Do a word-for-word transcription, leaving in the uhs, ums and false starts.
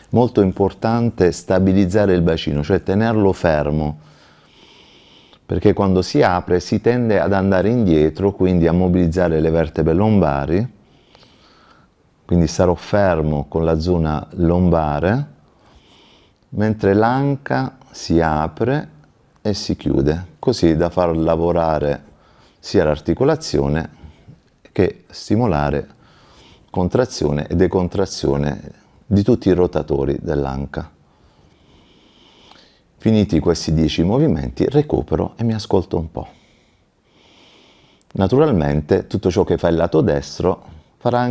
Molto importante stabilizzare il bacino, cioè tenerlo fermo, perché quando si apre si tende ad andare indietro, quindi a mobilizzare le vertebre lombari, quindi starò fermo con la zona lombare, mentre l'anca si apre e si chiude, così da far lavorare sia l'articolazione che stimolare contrazione e decontrazione di tutti i rotatori dell'anca. Finiti questi dieci movimenti, recupero e mi ascolto un po'. Naturalmente tutto ciò che fa il lato destro farà anche